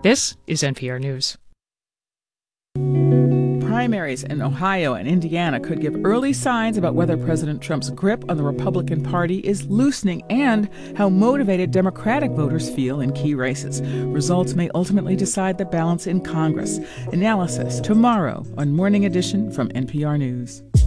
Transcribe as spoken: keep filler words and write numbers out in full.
This is N P R News. Primaries in Ohio and Indiana could give early signs about whether President Trump's grip on the Republican Party is loosening and how motivated Democratic voters feel in key races. Results may ultimately decide the balance in Congress. Analysis tomorrow on Morning Edition from N P R News.